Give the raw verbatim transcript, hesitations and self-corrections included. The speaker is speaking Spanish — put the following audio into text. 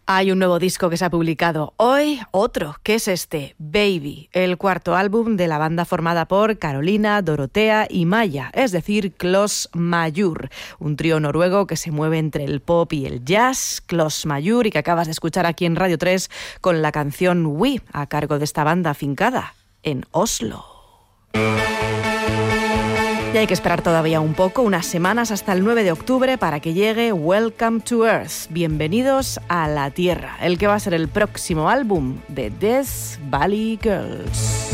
Hay un nuevo disco que se ha publicado hoy, otro, que es este, Baby, el cuarto álbum de la banda formada por Carolina, Dorotea y Maya, es decir, Kloss Majur, un trío noruego que se mueve entre el pop y el jazz, Kloss Majur, y que acabas de escuchar aquí en Radio tres con la canción We, a cargo de esta banda afincada en Oslo. Y hay que esperar todavía un poco, unas semanas hasta el nueve de octubre para que llegue Welcome to Earth, Bienvenidos a la Tierra, el que va a ser el próximo álbum de Death Valley Girls.